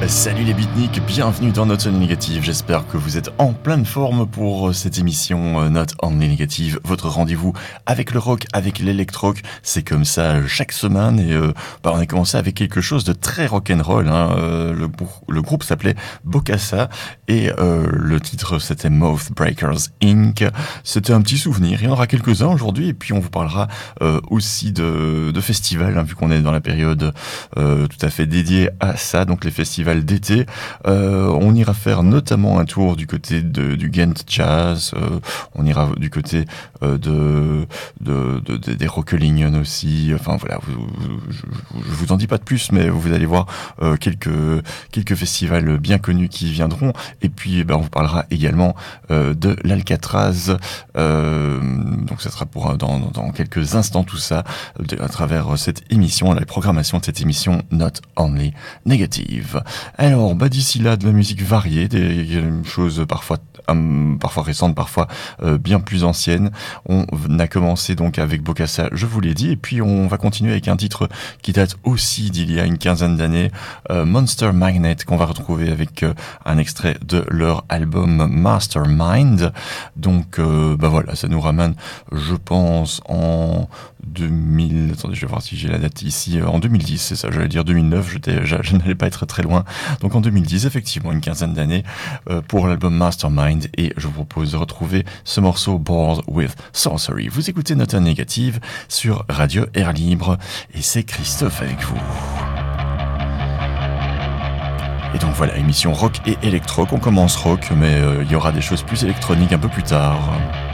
Salut les beatniks, bienvenue dans Not Only Negative, j'espère que vous êtes en pleine forme pour cette émission Not Only Negative, votre rendez-vous avec le rock, avec l'électro, c'est comme ça chaque semaine et on a commencé avec quelque chose de très rock'n'roll, le groupe s'appelait Bokassa et le titre c'était Mouthbreakers Inc. C'était un petit souvenir, il y en aura quelques-uns aujourd'hui et puis on vous parlera aussi de festivals, vu qu'on est dans la période tout à fait dédiée à ça, donc les festivals d'été. On ira faire notamment un tour du côté du Ghent Jazz, on ira du côté des Rockelingen aussi, enfin voilà, je vous en dis pas de plus, mais vous allez voir quelques festivals bien connus qui viendront, et puis on vous parlera également de l'Alcatraz, donc ça sera pour dans quelques instants tout ça, à travers cette émission, la programmation de cette émission Not Only Negative. Alors, d'ici là, de la musique variée, des choses parfois récentes, parfois bien plus anciennes. On a commencé donc avec Bokassa, je vous l'ai dit, et puis on va continuer avec un titre qui date aussi d'il y a une quinzaine d'années, Monster Magnet, qu'on va retrouver avec un extrait de leur album Mastermind. Donc, voilà, ça nous ramène, je pense, en 2000, attendez, je vais voir si j'ai la date ici, en 2010, c'est ça, j'allais dire 2009, je n'allais pas être très loin, donc en 2010, effectivement, une quinzaine d'années, pour l'album Mastermind, et je vous propose de retrouver ce morceau Bored with Sorcery. Vous écoutez Not Only Negative sur Radio Air Libre, et c'est Christophe avec vous. Et donc voilà, émission rock et électro, on commence rock, mais il y aura des choses plus électroniques un peu plus tard.